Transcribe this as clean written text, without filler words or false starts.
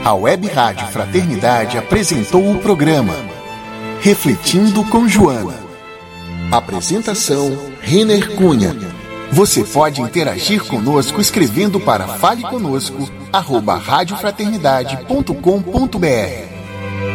A Web Rádio Fraternidade apresentou o programa Refletindo com Joana. Apresentação, Renner Cunha. Você pode interagir conosco escrevendo para faleconosco@radiofraternidade.com.br.